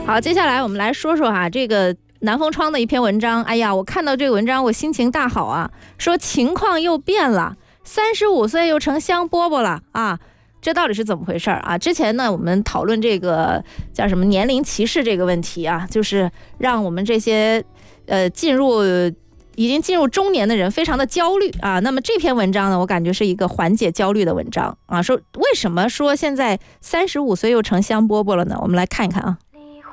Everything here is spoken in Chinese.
好，接下来我们来说说这个南风窗的一篇文章。哎呀，我看到这个文章我心情大好啊，说情况又变了，35岁又成香饽饽了啊。这到底是怎么回事啊？之前呢，我们讨论这个叫什么年龄歧视这个问题啊，就是让我们这些已经进入中年的人非常的焦虑啊。那么这篇文章呢，我感觉是一个缓解焦虑的文章啊。说为什么说现在35岁又成香饽饽了呢？我们来看一看啊。